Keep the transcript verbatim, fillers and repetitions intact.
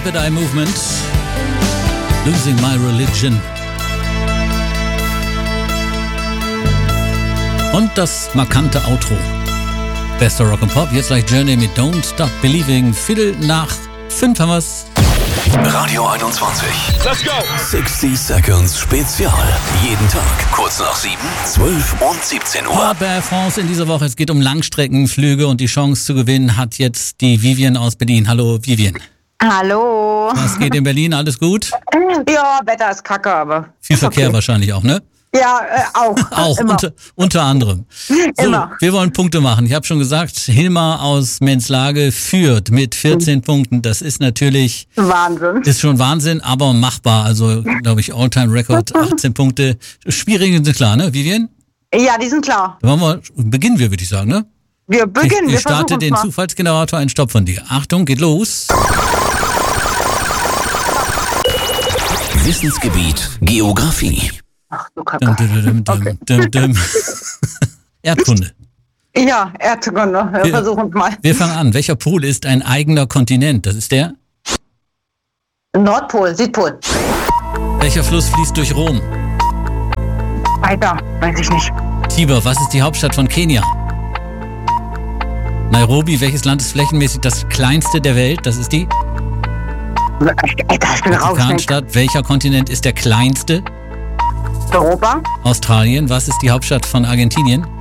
Rapid Eye Movement. Losing My Religion. Und das markante Outro. Bester Rock and Pop, jetzt gleich Journey mit Don't Stop Believing. Viertel nach fünf haben wir's. Radio einundzwanzig. Let's go! sechzig Seconds Spezial. Jeden Tag kurz nach sieben, zwölf und siebzehn Uhr. Port bei Air France in dieser Woche. Es geht um Langstreckenflüge und die Chance zu gewinnen hat jetzt die Vivian aus Berlin. Hallo Vivian. Hallo. Was geht in Berlin? Alles gut? Ja, Wetter ist kacke, aber... Viel Verkehr okay. Wahrscheinlich auch, ne? Ja, äh, auch. Auch, immer. unter, unter anderem. So, Immer. wir wollen Punkte machen. Ich habe schon gesagt, Hilmar aus Menslage führt mit vierzehn mhm. Punkten. Das ist natürlich... Wahnsinn. Ist schon Wahnsinn, aber machbar. Also, glaube ich, All-Time-Record, achtzehn Punkte. Schwierige sind klar, ne, Vivian? Ja, die sind klar. Dann wollen wir, beginnen wir, würde ich sagen, ne? Wir beginnen, Ich, wir ich starte den mal. Zufallsgenerator, einen Stopp von dir. Achtung, geht los. Wissensgebiet Geografie. Ach, du Kacke. Dum, dum, dum, Okay. dum, dum. Erdkunde. Ja, Erdkunde. Wir Wir- versuchen es mal. Wir fangen an. Welcher Pol ist ein eigener Kontinent? Das ist der? Nordpol, Südpol. Welcher Fluss fließt durch Rom? Weiter, weiß ich nicht. Tiber, was ist die Hauptstadt von Kenia? Nairobi, welches Land ist flächenmäßig das kleinste der Welt? Das ist die Alter, ich bin raus. ne? Vatikanstadt. Welcher Kontinent ist der kleinste? Europa, Australien, was ist die Hauptstadt von Argentinien?